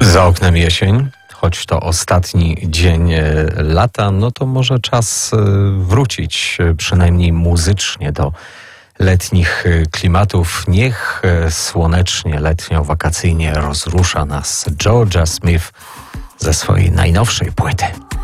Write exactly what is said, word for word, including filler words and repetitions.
Za oknem jesień, choć to ostatni dzień lata, no to może czas wrócić przynajmniej muzycznie do letnich klimatów. Niech słonecznie, letnio, wakacyjnie rozrusza nas Georgia Smith ze swojej najnowszej płyty.